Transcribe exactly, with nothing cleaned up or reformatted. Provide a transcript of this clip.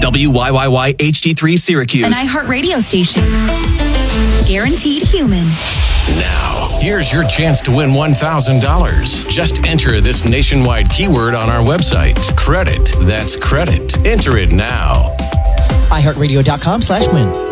W Y Y Y H D three Syracuse. An iHeartRadio station. Guaranteed human. Now, here's your chance to win one thousand dollars. Just enter this nationwide keyword on our website. Credit. That's credit. Enter it now. iHeartRadio.com slash win.